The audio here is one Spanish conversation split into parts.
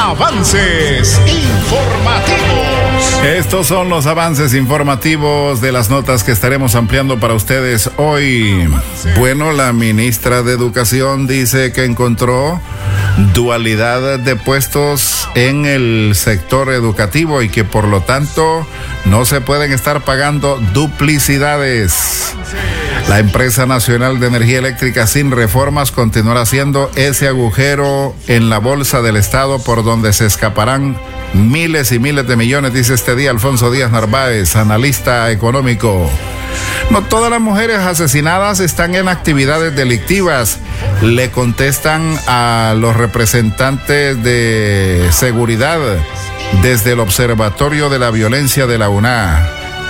Avances informativos. Estos son los avances informativos de las notas que estaremos ampliando para ustedes hoy. Bueno, la ministra de Educación dice que encontró dualidad de puestos en el sector educativo y que por lo tanto no se pueden estar pagando duplicidades. La empresa nacional de energía eléctrica sin reformas continuará siendo ese agujero en la bolsa del Estado por donde se escaparán miles y miles de millones, dice este día Alfonso Díaz Narváez, analista económico. No todas las mujeres asesinadas están en actividades delictivas, le contestan a los representantes de seguridad desde el Observatorio de la Violencia de la UNA.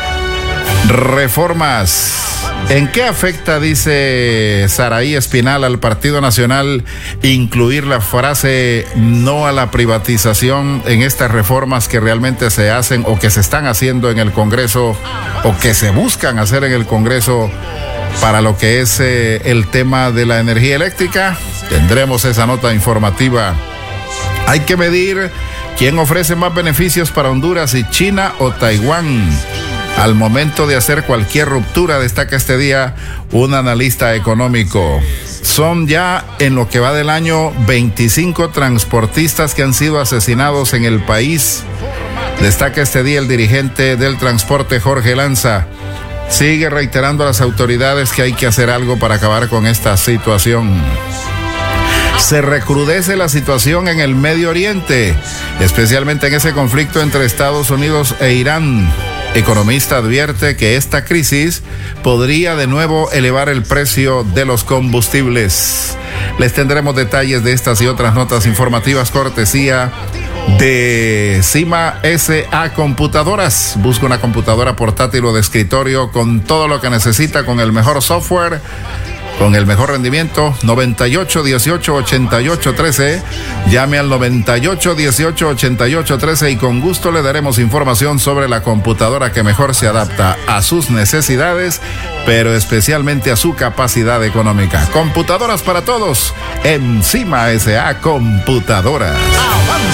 Reformas. ¿En qué afecta, dice Saraí Espinal, al Partido Nacional incluir la frase no a la privatización en estas reformas que realmente se hacen o que se están haciendo en el Congreso o que se buscan hacer en el Congreso para lo que es el tema de la energía eléctrica? Tendremos esa nota informativa. Hay que medir quién ofrece más beneficios para Honduras, si China o Taiwán. Al momento de hacer cualquier ruptura, destaca este día un analista económico. Son ya, en lo que va del año, 25 transportistas que han sido asesinados en el país. Destaca este día el dirigente del transporte, Jorge Lanza. Sigue reiterando a las autoridades que hay que hacer algo para acabar con esta situación. Se recrudece la situación en el Medio Oriente, especialmente en ese conflicto entre Estados Unidos e Irán. Economista advierte que esta crisis podría de nuevo elevar el precio de los combustibles. Les tendremos detalles de estas y otras notas informativas cortesía de Cima SA Computadoras. Busca una computadora portátil o de escritorio con todo lo que necesita, con el mejor software, con el mejor rendimiento. 98 18 88 13. Llame al 98 18 88 13 y con gusto le daremos información sobre la computadora que mejor se adapta a sus necesidades, pero especialmente a su capacidad económica. Computadoras para todos en Cima SA Computadoras.